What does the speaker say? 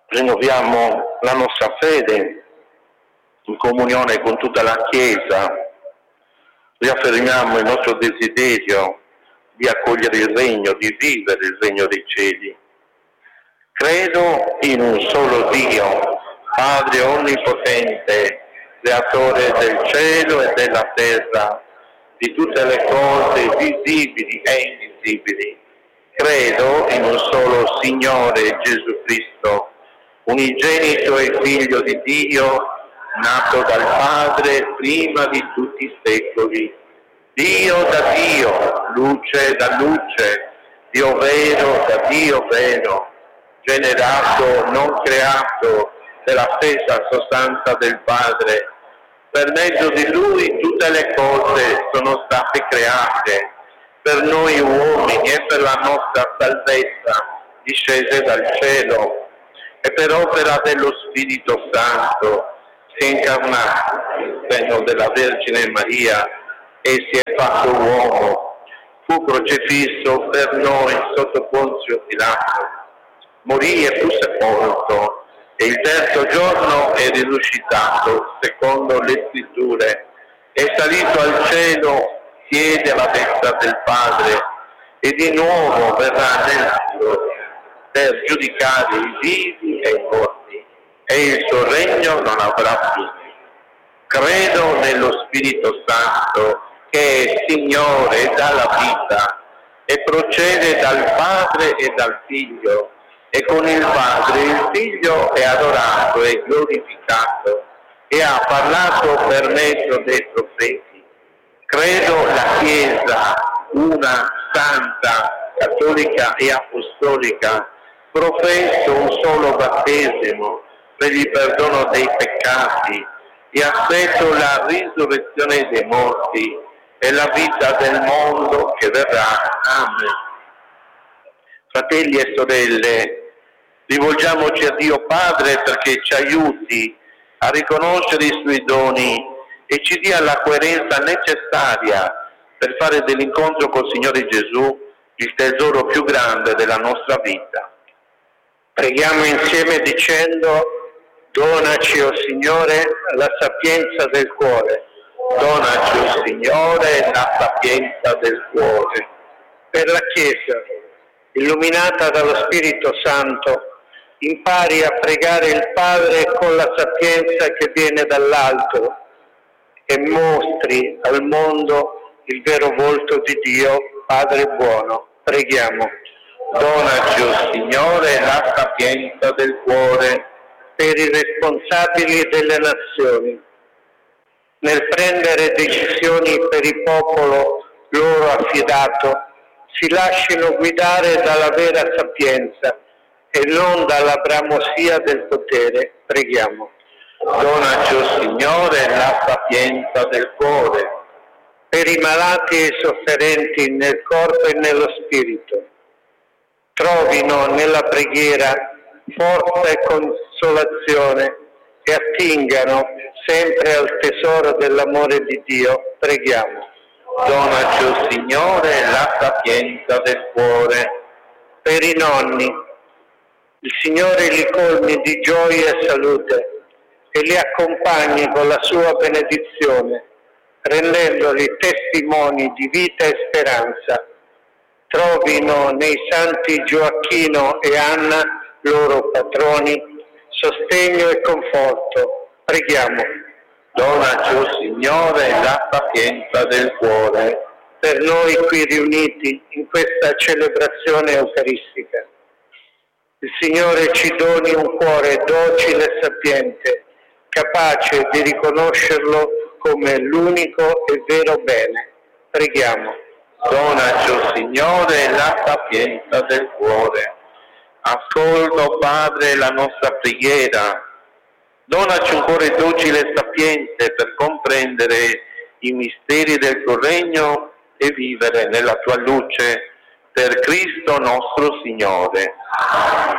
rinnoviamo la nostra fede in comunione con tutta la Chiesa, riaffermiamo il nostro desiderio di accogliere il regno, di vivere il regno dei cieli. Credo in un solo Dio, Padre onnipotente, creatore del cielo e della terra, di tutte le cose visibili e invisibili. Credo in un solo Signore Gesù Cristo, unigenito e Figlio di Dio, nato dal Padre prima di tutti i secoli. Dio da Dio, luce da luce, Dio vero da Dio vero, generato, non creato, della stessa sostanza del Padre. Per mezzo di Lui tutte le cose sono state create, per noi uomini e per la nostra salvezza, discese dal cielo, e per opera dello Spirito Santo si è incarnato nel seno della Vergine Maria e si è fatto uomo, fu crocifisso per noi sotto Ponzio Pilato, morì e fu sepolto, e il terzo giorno è risuscitato, secondo le Scritture, è salito al cielo, siede alla destra del Padre, e di nuovo verrà nel cielo per giudicare i vivi e i morti, e il suo regno non avrà fine. Credo nello Spirito Santo, che è Signore e dà la vita, e procede dal Padre e dal Figlio, e con il Padre il Figlio è adorato e glorificato, e ha parlato per mezzo dei profeti. Credo la Chiesa, una, santa, cattolica e apostolica, professo un solo battesimo per il perdono dei peccati, e aspetto la risurrezione dei morti e la vita del mondo che verrà. Amen. Fratelli e sorelle, rivolgiamoci a Dio Padre perché ci aiuti a riconoscere i suoi doni e ci dia la coerenza necessaria per fare dell'incontro col Signore Gesù il tesoro più grande della nostra vita. Preghiamo insieme dicendo: donaci, o Signore, la sapienza del cuore. Donaci, o Signore, la sapienza del cuore. Per la Chiesa, illuminata dallo Spirito Santo, impari a pregare il Padre con la sapienza che viene dall'alto e mostri al mondo il vero volto di Dio, Padre buono. Preghiamo. Donaci, o Signore, la sapienza del cuore. Per i responsabili delle nazioni, nel prendere decisioni per il popolo loro affidato, si lasciano guidare dalla vera sapienza e non dalla bramosia del potere. Preghiamo. Donaci, o Signore, la sapienza del cuore. Per i malati e i sofferenti nel corpo e nello spirito, trovino nella preghiera forza e consolazione e attingano sempre al tesoro dell'amore di Dio. Preghiamo. Donaci, o Signore, la sapienza del cuore. Per i nonni, il Signore li colmi di gioia e salute e li accompagni con la sua benedizione, rendendoli testimoni di vita e speranza. Trovino nei santi Gioacchino e Anna, loro patroni, sostegno e conforto. Preghiamo. Donaci, o Signore, la sapienza del cuore. Per noi qui riuniti in questa celebrazione eucaristica, il Signore ci doni un cuore docile e sapiente, capace di riconoscerlo come l'unico e vero bene. Preghiamo. Donaci, o Signore, la sapienza del cuore. Ascolta, Padre, la nostra preghiera. Donaci un cuore docile e sapiente per comprendere i misteri del tuo regno e vivere nella tua luce. Per Cristo nostro Signore.